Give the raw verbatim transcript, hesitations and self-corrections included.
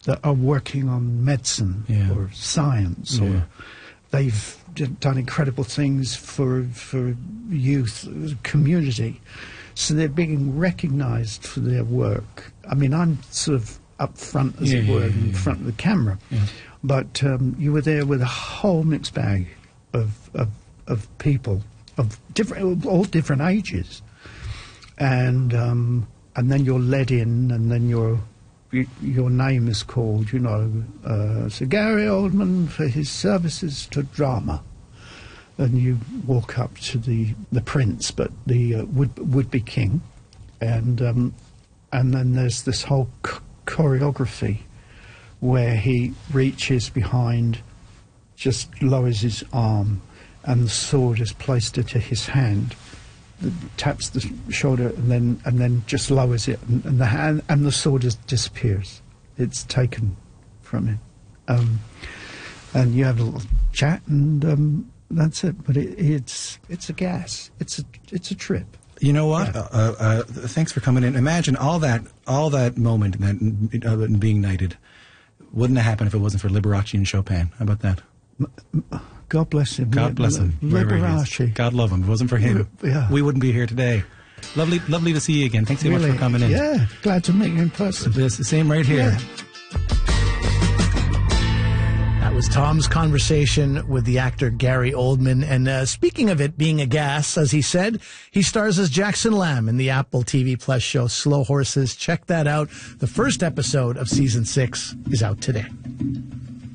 that are working on medicine Yeah. or science, Yeah. or they've d- done incredible things for for youth, community. So they're being recognised for their work. I mean, I'm sort of up front, as Yeah, it yeah, were, yeah, in yeah. front of the camera. Yeah. But um, you were there with a whole mixed bag of, of, of people of different, all different ages. And um, and then you're led in, and then your your name is called, you know, uh, Sir Gary Oldman for his services to drama. And you walk up to the, the prince, but the uh, would would be king, and um, and then there's this whole ch- choreography where he reaches behind, just lowers his arm, and the sword is placed into his hand, the, taps the shoulder, and then and then just lowers it, and, and the hand and the sword just disappears. It's taken from him, um, and you have a little chat, and um, that's it. But it, it's it's a gas. It's a it's a trip. You know what? Yeah. Uh, uh, thanks for coming in. Imagine all that, all that moment, that uh, being knighted, wouldn't have happened if it wasn't for Liberace and Chopin. How about that? God bless him. God bless him. Wherever he is. Liberace. God love him. If it wasn't for him, Yeah. we wouldn't be here today. Lovely, lovely to see you again. Thanks so much Really? for coming in. Yeah, glad to meet you in person. This the same right here. Yeah. That was Tom's conversation with the actor Gary Oldman. And uh, speaking of it being a gas, as he said, he stars as Jackson Lamb in the Apple T V Plus show Slow Horses. Check that out. The first episode of season six is out today.